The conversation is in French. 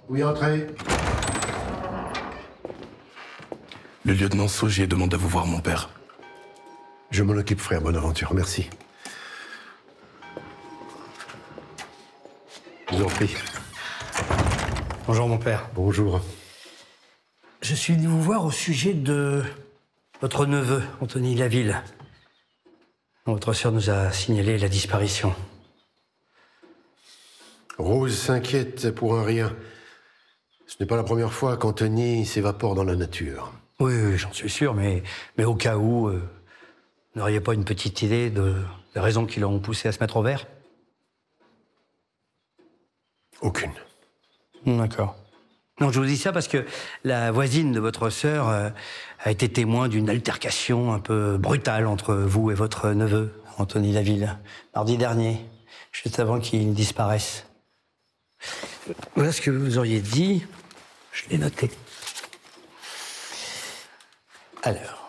Oui, entrez. Le lieutenant Saugier demande à vous voir mon père. Je m'en occupe, frère Bonaventure, merci. Je vous en prie. Bonjour mon père. Bonjour. Je suis venu vous voir au sujet de votre neveu, Anthony Laville. Votre sœur nous a signalé la disparition. Rose s'inquiète pour un rien. Ce n'est pas la première fois qu'Anthony s'évapore dans la nature. Oui, j'en suis sûr, mais au cas où, vous n'auriez pas une petite idée des raisons qui l'ont poussé à se mettre au vert? Aucune. D'accord. Non, je vous dis ça parce que la voisine de votre sœur a été témoin d'une altercation un peu brutale entre vous et votre neveu, Anthony Laville, mardi dernier, juste avant qu'il disparaisse. Voilà ce que vous auriez dit. Je l'ai noté. Alors,